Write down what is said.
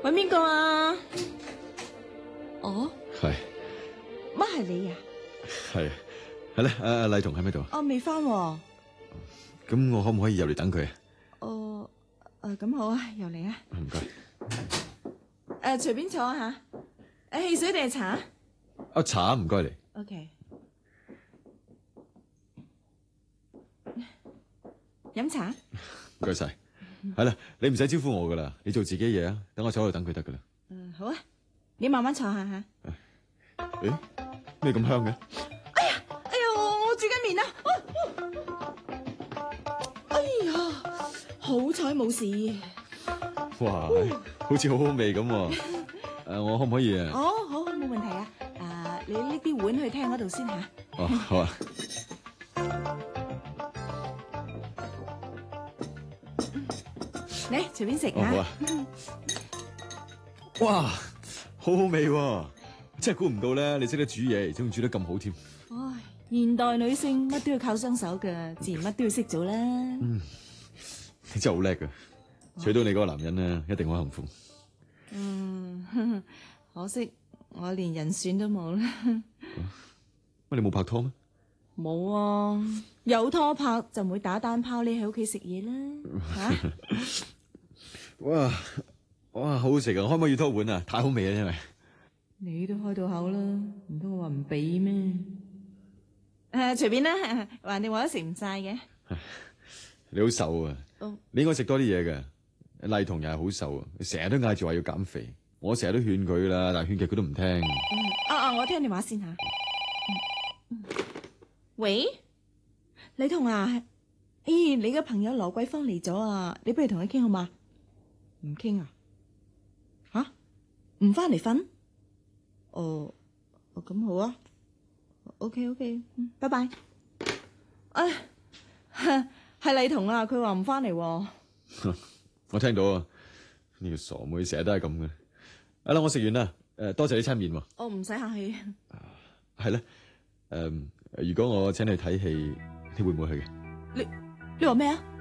揾邊個啊？哦， 係乜係你啊？ 係咧，阿麗彤喺咪度？ 我未翻喎。 咁我可唔可以入嚟等佢啊？ 咁好啊，入嚟啊。 唔該。 隨便坐下。汽水定係茶？ 茶唔該你。 OK。飲茶？ 唔該晒。係啦，你唔使招呼我噶啦，你做自己嘢啊，等我坐喺度等佢得噶啦。 好啊，你慢慢坐下吓。 誒，咩咁香嘅？ 哎呀，我煮緊麵啊！哎呀，好彩冇事。 哇，好似好好味咁。我可唔可以啊？ 好，冇問題啊。你拎啲碗去廳嗰度先吓。 哦，好啊。 嚟，隨便食好啊。哇，好好味喎！真係估唔到咧，你識得煮嘢，而且仲煮得咁好添。 唉，現代女性乜都要靠雙手㗎，自然乜都要識做啦。 你真係好叻噶，娶到你嗰個男人咧，一定好幸福。 可惜我連人選都冇啦。 乜你冇拍拖咩？ 冇啊，有拖拍就唔會打單拋匿喺屋企食嘢啦。吓！ 哇，好好食啊！可唔可以要多碗啊？太好味啦，因為你都開到口啦，唔通我話唔俾咩？隨便啦，橫掂我都食唔晒嘅。 你好瘦啊！你應該食多啲嘢嘅。麗彤又係好瘦啊，成日都嗌住話要減肥，我成日都勸佢啦，但係勸極佢都唔聽。 我聽電話先吓。喂，麗彤啊，你嘅朋友羅桂芳嚟咗啊，你不如同佢傾好嘛？唔傾啊？吓？唔翻嚟瞓？咁好啊。OK，拜拜。係麗彤啊，佢話唔翻嚟。 我聽到啊，呢個傻妹成日都係咁嘅。啦，我食完啦，多謝你餐麵喎。 唔使客氣。 係咧，如果我請你睇戲，你會唔會去嘅？ 你話咩啊？